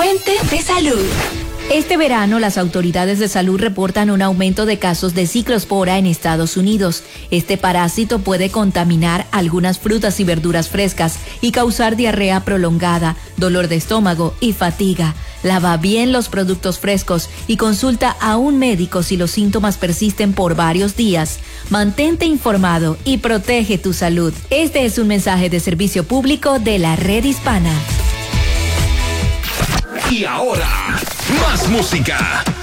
Fuente de salud. Este verano, las autoridades de salud reportan un aumento de casos de ciclospora en Estados Unidos. Este parásito puede contaminar algunas frutas y verduras frescas y causar diarrea prolongada, dolor de estómago y fatiga. Lava bien los productos frescos y consulta a un médico si los síntomas persisten por varios días. Mantente informado y protege tu salud. Este es un mensaje de servicio público de la Red Hispana. Y ahora, más música.